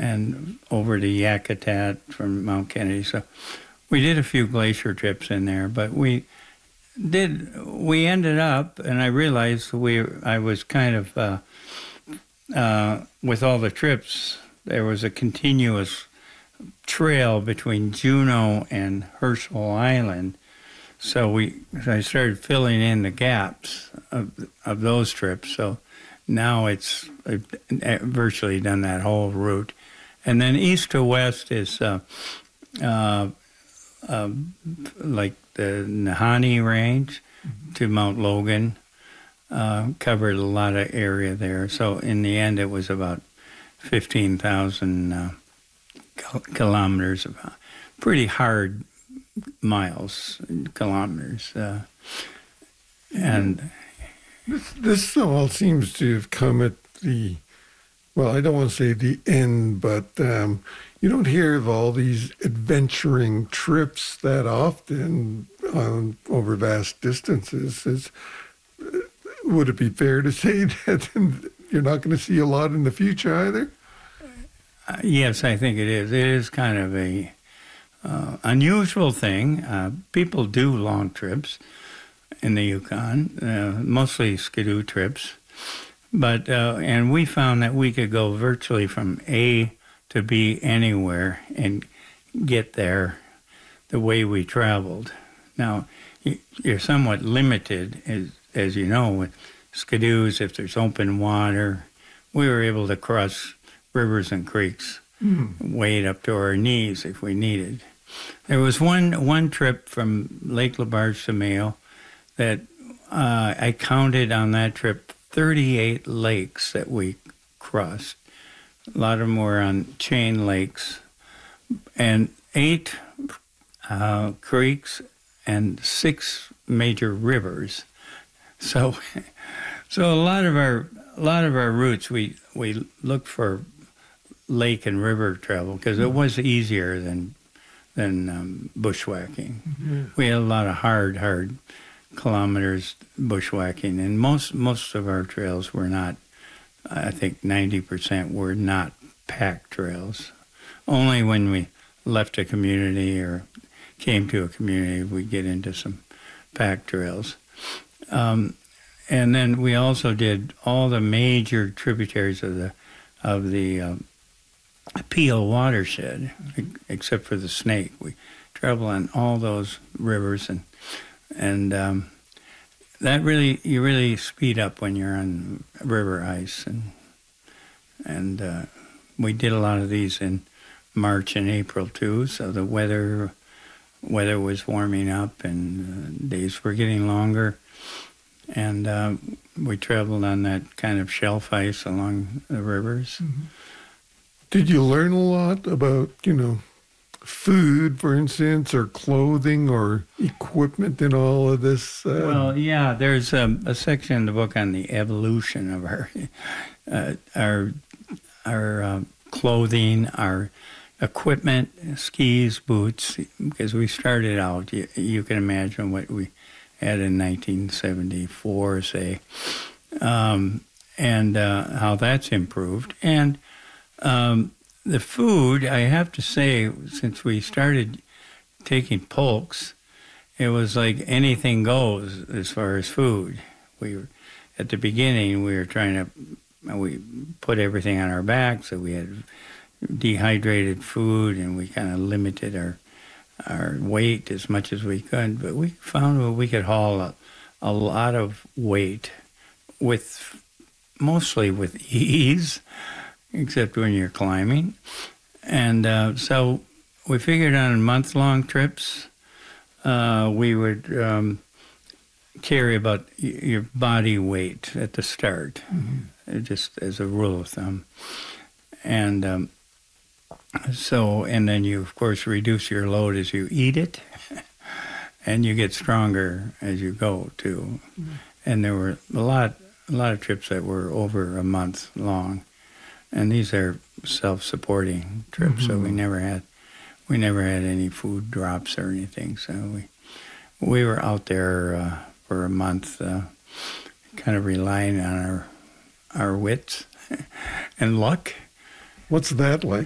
and over to Yakutat from Mount Kennedy. So we did a few glacier trips in there, but we ended up, and I realized I was kind of, with all the trips, there was a continuous trail between Juneau and Herschel Island. So I started filling in the gaps of those trips. So now I've virtually done that whole route. And then east to west is like the Nahanni Range to Mount Logan. Covered a lot of area there. So in the end, it was about 15,000 kilometers of pretty hard kilometers. And this all seems to have come at I don't want to say the end, but you don't hear of all these adventuring trips that often over vast distances. Would it be fair to say that you're not going to see a lot in the future either? Yes, I think it is. It is kind of a unusual thing. People do long trips in the Yukon, mostly Ski-Doo trips. But and we found that we could go virtually from A to B anywhere and get there the way we traveled. Now, you're somewhat limited, as you know, with Ski-Doos. If there's open water, we were able to cross rivers and creeks wade up to our knees if we needed. There was one trip from Lake Labarge to Mayo that I counted on that trip 38 lakes that we crossed. A lot of them were on chain lakes, and 8 creeks and 6 major rivers. So a lot of our routes we looked for lake and river travel because it was easier than bushwhacking. Mm-hmm. We had a lot of hard kilometers bushwhacking, and most of our trails were not. I think 90% were not packed trails. Only when we left a community or came to a community we get into some packed trails. And then we also did all the major tributaries of the Peel watershed, except for the Snake. We travel on all those rivers, and that you really speed up when you're on river ice, and we did a lot of these in March and April too. So the weather was warming up, and days were getting longer, and we traveled on that kind of shelf ice along the rivers. Mm-hmm. Did you learn a lot about, food, for instance, or clothing or equipment in all of this? Well, yeah, there's a section in the book on the evolution of our clothing, our equipment, skis, boots, because we started out, you can imagine what we had in 1974, say, and how that's improved. And the food, I have to say, since we started taking pulks, it was like anything goes as far as food. At the beginning, we put everything on our back, so we had dehydrated food, and we kind of limited our weight as much as we could. But we found we could haul a lot of weight mostly with ease, except when you're climbing. And so we figured on month-long trips, we would carry about your body weight at the start, just as a rule of thumb. And and then you, of course, reduce your load as you eat it, and you get stronger as you go, too. Mm-hmm. And there were a lot of trips that were over a month long. And these are self-supporting trips, so we never had any food drops or anything. So we were out there for a month, kind of relying on our wits and luck. What's that like?